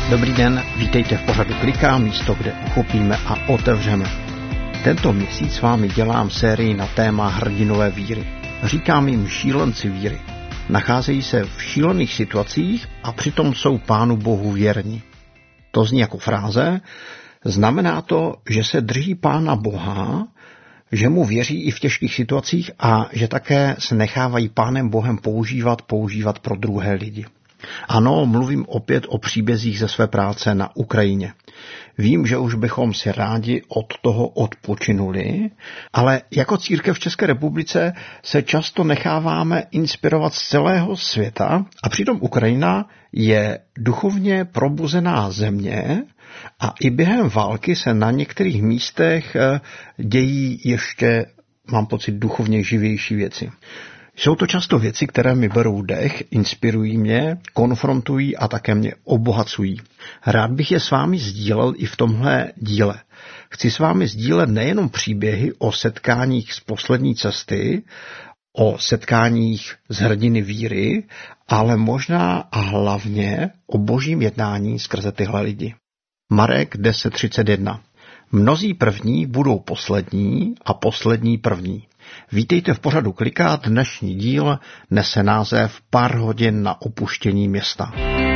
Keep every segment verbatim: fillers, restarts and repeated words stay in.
Dobrý den, vítejte v pořadu Kliká, místo, kde uchopíme a otevřeme. Tento měsíc s vámi dělám sérii na téma hrdinové víry. Říkám jim šílenci víry. Nacházejí se v šílených situacích a přitom jsou Pánu Bohu věrni. To zní jako fráze, znamená to, že se drží Pána Boha, že mu věří i v těžkých situacích a že také se nechávají Pánem Bohem používat, používat pro druhé lidi. Ano, mluvím opět o příbězích ze své práce na Ukrajině. Vím, že už bychom si rádi od toho odpočinuli, ale jako církev v České republice se často necháváme inspirovat z celého světa a přitom Ukrajina je duchovně probuzená země a i během války se na některých místech dějí ještě, mám pocit, duchovně živější věci. Jsou to často věci, které mi berou dech, inspirují mě, konfrontují a také mě obohacují. Rád bych je s vámi sdílel i v tomhle díle. Chci s vámi sdílet nejenom příběhy o setkáních z poslední cesty, o setkáních z hrdiny víry, ale možná a hlavně o božím jednání skrze tyhle lidi. Marek deset třicet jedna. Mnozí první budou poslední a poslední první. Vítejte v pořadu Kliká, dnešní díl nese název Pár hodin na opuštění města.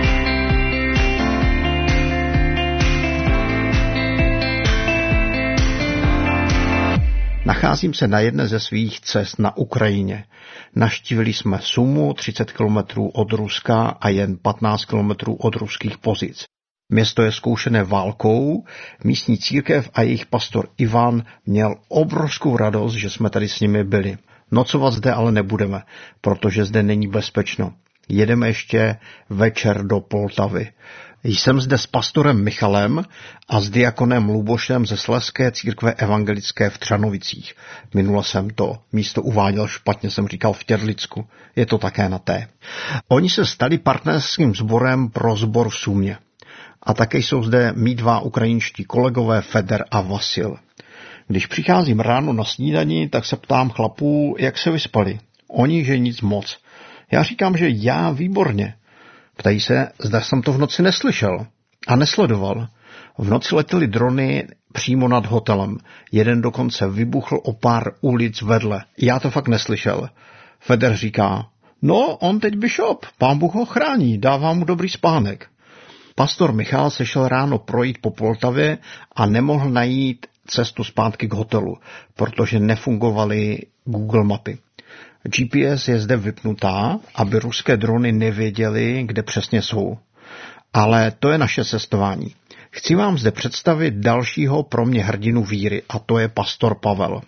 Nacházím se na jedné ze svých cest na Ukrajině. Navštívili jsme Sumu, třicet kilometrů od Ruska a jen patnáct kilometrů od ruských pozic. Město je zkoušené válkou, místní církev a jejich pastor Ivan měl obrovskou radost, že jsme tady s nimi byli. Nocovat zde ale nebudeme, protože zde není bezpečno. Jedeme ještě večer do Poltavy. Jsem zde s pastorem Michalem a s diakonem Lubošem ze Slezské církve evangelické v Třanovicích. Minule jsem to místo uváděl špatně, jsem říkal v Těrlicku. Je to také na té. Oni se stali partnerským sborem pro sbor v Sumě. A také jsou zde mý dva ukrajinští kolegové Feder a Vasil. Když přicházím ráno na snídani, tak se ptám chlapů, jak se vyspali. Oni, že nic moc. Já říkám, že já výborně. Ptají se, zda jsem to v noci neslyšel a nesledoval. V noci letěly drony přímo nad hotelem. Jeden dokonce vybuchl o pár ulic vedle. Já to fakt neslyšel. Feder říká, no on teď bishop, Pán Bůh ho chrání, dává mu dobrý spánek. Pastor Michal se šel ráno projít po Poltavě a nemohl najít cestu zpátky k hotelu, protože nefungovaly Google mapy. G P S je zde vypnutá, aby ruské drony nevěděly, kde přesně jsou. Ale to je naše cestování. Chci vám zde představit dalšího pro mě hrdinu víry, a to je pastor Pavel.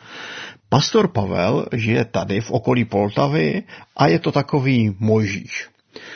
Pastor Pavel žije tady v okolí Poltavy a je to takový Mojžíš.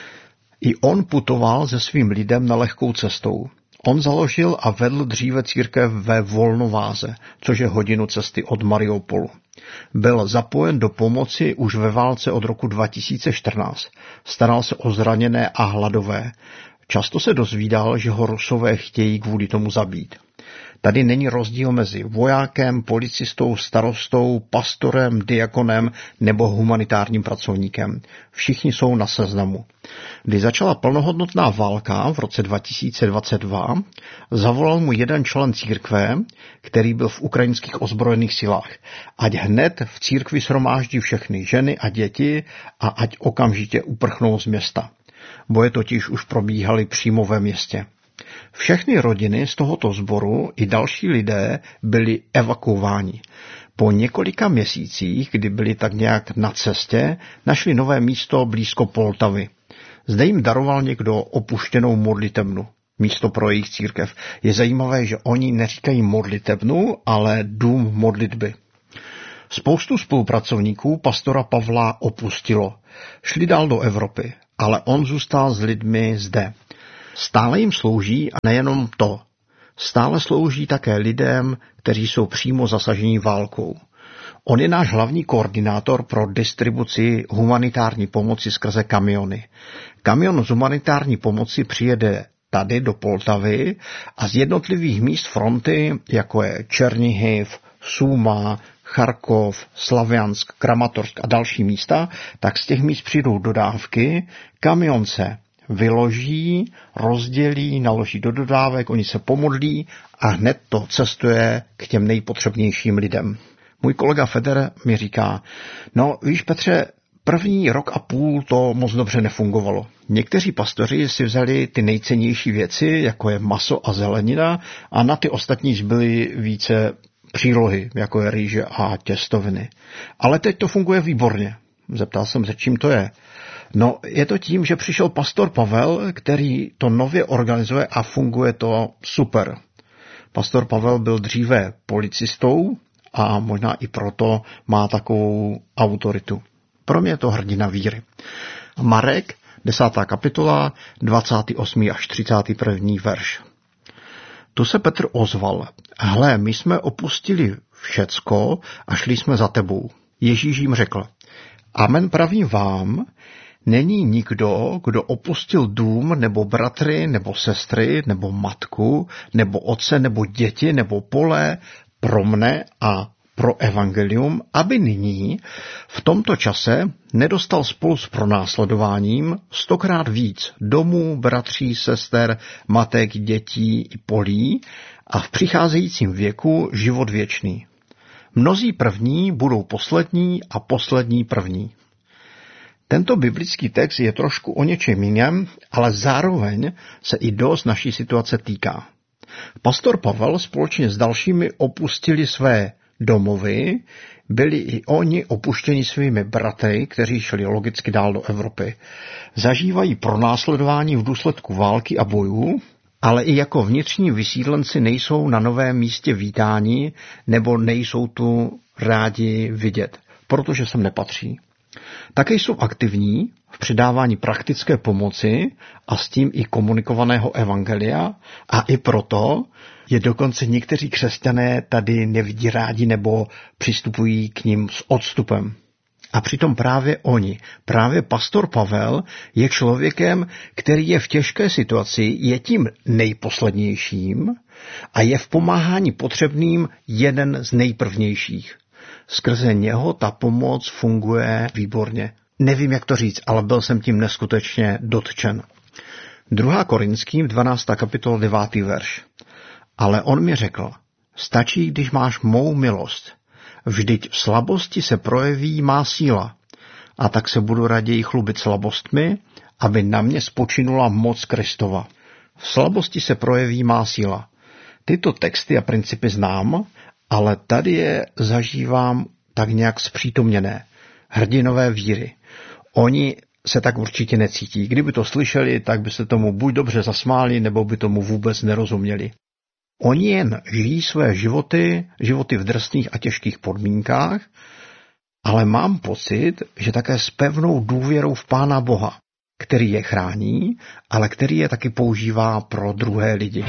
I on putoval se svým lidem na lehkou cestou. On založil a vedl dříve církev ve Volnováze, což je hodinu cesty od Mariupolu. Byl zapojen do pomoci už ve válce od roku dva tisíce čtrnáct. Staral se o zraněné a hladové. Často se dozvídal, že ho Rusové chtějí kvůli tomu zabít. Tady není rozdíl mezi vojákem, policistou, starostou, pastorem, diakonem nebo humanitárním pracovníkem. Všichni jsou na seznamu. Když začala plnohodnotná válka v roce dva tisíce dvacet dva, zavolal mu jeden člen církve, který byl v ukrajinských ozbrojených silách, ať hned v církvi shromáždí všechny ženy a děti a ať okamžitě uprchnou z města. Boje totiž už probíhaly přímo ve městě. Všechny rodiny z tohoto sboru i další lidé byli evakuováni. Po několika měsících, kdy byli tak nějak na cestě, našli nové místo blízko Poltavy. Zde jim daroval někdo opuštěnou modlitebnu, místo pro jejich církev. Je zajímavé, že oni neříkají modlitebnu, ale dům modlitby. Spoustu spolupracovníků pastora Pavla opustilo. Šli dál do Evropy, ale on zůstal s lidmi zde. Stále jim slouží a nejenom to. Stále slouží také lidem, kteří jsou přímo zasaženi válkou. On je náš hlavní koordinátor pro distribuci humanitární pomoci skrze kamiony. Kamion z humanitární pomoci přijede tady do Poltavy a z jednotlivých míst fronty, jako je Černihiv, Suma, Charkov, Slaviansk, Kramatorsk a další místa, tak z těch míst přijdou dodávky, kamion se vyloží, rozdělí, naloží do dodávek, oni se pomodlí a hned to cestuje k těm nejpotřebnějším lidem. Můj kolega Feder mi říká, no víš Petře, první rok a půl to moc dobře nefungovalo. Někteří pastoři si vzali ty nejcennější věci, jako je maso a zelenina, a na ty ostatní zbyly více přílohy, jako je rýže a těstoviny. Ale teď to funguje výborně. Zeptal jsem se, čím to je. No, je to tím, že přišel pastor Pavel, který to nově organizuje a funguje to super. Pastor Pavel byl dříve policistou a možná i proto má takovou autoritu. Pro mě je to hrdina víry. Marek, desátá kapitola, dvacátý osmý až třicátý první verš. Tu se Petr ozval. Hle, my jsme opustili všecko a šli jsme za tebou. Ježíš jim řekl. Amen pravím vám, není nikdo, kdo opustil dům, nebo bratry, nebo sestry, nebo matku, nebo otce, nebo děti, nebo pole pro mne a pro evangelium, aby nyní v tomto čase nedostal spolu s pronásledováním stokrát víc domů, bratří, sester, matek, dětí i polí a v přicházejícím věku život věčný. Mnozí první budou poslední a poslední první. Tento biblický text je trošku o něčem jiném, ale zároveň se i dost naší situace týká. Pastor Pavel společně s dalšími opustili své domovy, byli i oni opuštěni svými bratry, kteří šli logicky dál do Evropy. Zažívají pronásledování v důsledku války a bojů, ale i jako vnitřní vysídlenci nejsou na novém místě vítáni nebo nejsou tu rádi vidět, protože sem nepatří. Také jsou aktivní v předávání praktické pomoci a s tím i komunikovaného evangelia a i proto je dokonce někteří křesťané tady nevidí rádi nebo přistupují k nim s odstupem. A přitom právě oni, právě pastor Pavel je člověkem, který je v těžké situaci, je tím nejposlednějším a je v pomáhání potřebným jeden z nejprvnějších. Skrze něho ta pomoc funguje výborně. Nevím, jak to říct, ale byl jsem tím neskutečně dotčen. druhá Korinským, dvanáctá kapitola, devátý verš. Ale on mi řekl, stačí, když máš mou milost. Vždyť v slabosti se projeví má síla. A tak se budu raději chlubit slabostmi, aby na mě spočinula moc Kristova. V slabosti se projeví má síla. Tyto texty a principy znám, ale tady je zažívám tak nějak zpřítomněné. Hrdinové víry. Oni se tak určitě necítí. Kdyby to slyšeli, tak by se tomu buď dobře zasmáli, nebo by tomu vůbec nerozuměli. Oni jen žijí své životy, životy v drsných a těžkých podmínkách, ale mám pocit, že také s pevnou důvěrou v Pána Boha, který je chrání, ale který je taky používá pro druhé lidi.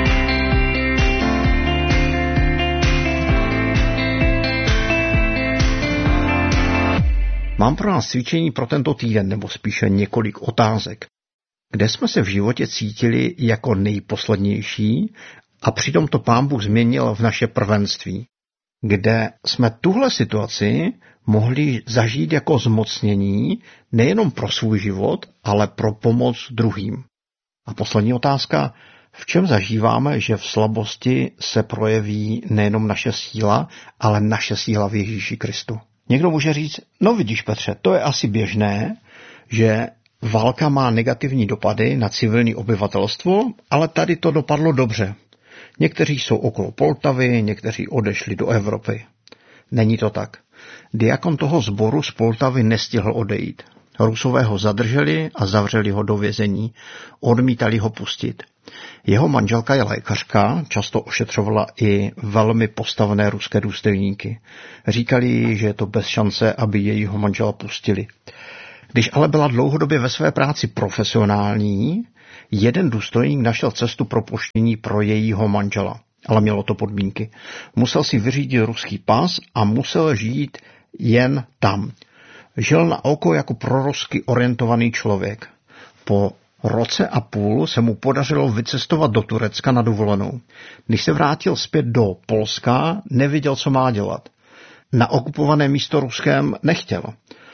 Mám pro nás cvičení pro tento týden, nebo spíše několik otázek. Kde jsme se v životě cítili jako nejposlednější a přitom to Pán Bůh změnil v naše prvenství? Kde jsme tuhle situaci mohli zažít jako zmocnění nejenom pro svůj život, ale pro pomoc druhým? A poslední otázka. V čem zažíváme, že v slabosti se projeví nejenom naše síla, ale naše síla v Ježíši Kristu? Někdo může říct, no vidíš Petře, to je asi běžné, že válka má negativní dopady na civilní obyvatelstvo, ale tady to dopadlo dobře. Někteří jsou okolo Poltavy, někteří odešli do Evropy. Není to tak. Diakon toho sboru z Poltavy nestihl odejít. Rusové ho zadrželi a zavřeli ho do vězení. Odmítali ho pustit. Jeho manželka je lékařka, často ošetřovala i velmi postavné ruské důstojníky. Říkali jí, že je to bez šance, aby jejího manžela pustili. Když ale byla dlouhodobě ve své práci profesionální, jeden důstojník našel cestu propuštění pro jejího manžela, ale mělo to podmínky. Musel si vyřídit ruský pas a musel žít jen tam. Žil na oko jako prorusky orientovaný člověk. Po roce a půl se mu podařilo vycestovat do Turecka na dovolenou. Když se vrátil zpět do Polska, nevěděl, co má dělat. Na okupované místo Ruskem nechtěl.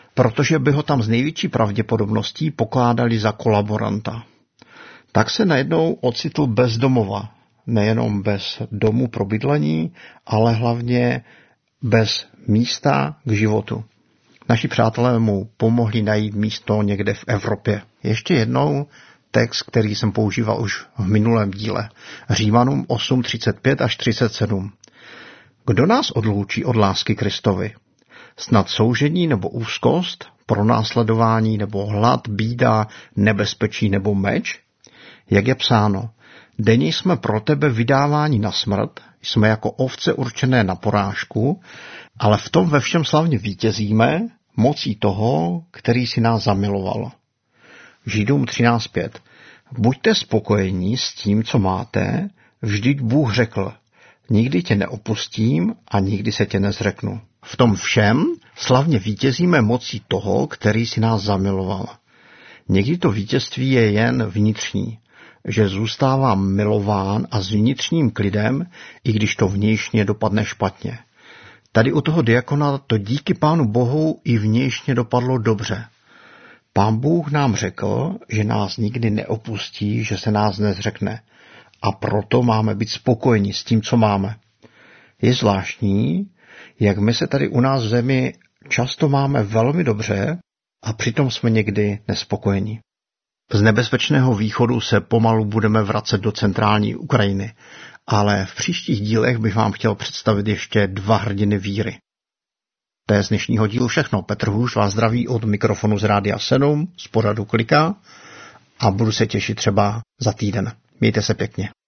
protože by ho tam s největší pravděpodobností pokládali za kolaboranta. Tak se najednou ocitl bez domova, nejenom bez domu pro bydlení, ale hlavně bez místa k životu. Naši přátelé mu pomohli najít místo někde v Evropě. Ještě jednou text, který jsem používal už v minulém díle. Římanům osm, třicet pět až třicet sedm. Kdo nás odloučí od lásky Kristovi? Snad soužení nebo úzkost, pronásledování nebo hlad, bída, nebezpečí nebo meč? Jak je psáno, denně jsme pro tebe vydáváni na smrt, jsme jako ovce určené na porážku, ale v tom ve všem slavně vítězíme mocí toho, který si nás zamiloval. Židům třináct pět. Buďte spokojení s tím, co máte, vždyť Bůh řekl, nikdy tě neopustím a nikdy se tě nezřeknu. V tom všem slavně vítězíme mocí toho, který si nás zamiloval. Někdy to vítězství je jen vnitřní, že zůstává milován a s vnitřním klidem, i když to vnějšně dopadne špatně. Tady u toho diakona to díky Pánu Bohu i vnějšně dopadlo dobře. Pán Bůh nám řekl, že nás nikdy neopustí, že se nás nezřekne. A proto máme být spokojeni s tím, co máme. Je zvláštní, jak my se tady u nás v zemi často máme velmi dobře a přitom jsme někdy nespokojeni. Z nebezpečného východu se pomalu budeme vracet do centrální Ukrajiny, ale v příštích dílech bych vám chtěl představit ještě dva hrdiny víry. To je z dnešního dílu všechno. Petr Hůš vás zdraví od mikrofonu z Rádia sedm, z pořadu Klika a budu se těšit třeba za týden. Mějte se pěkně.